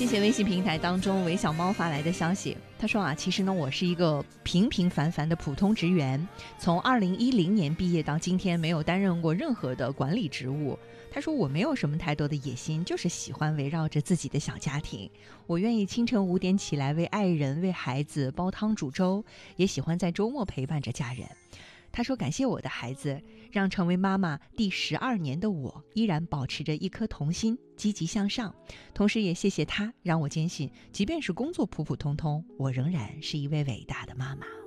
谢谢微信平台当中韦小猫发来的消息，他说啊，其实呢，我是一个平平凡凡的普通职员，从2010年毕业到今天，没有担任过任何的管理职务。他说我没有什么太多的野心，就是喜欢围绕着自己的小家庭。我愿意清晨5点起来为爱人、为孩子煲汤煮粥，也喜欢在周末陪伴着家人。他说感谢我的孩子，让成为妈妈第12年的我依然保持着一颗童心，积极向上。同时也谢谢他，让我坚信即便是工作普普通通，我仍然是一位伟大的妈妈。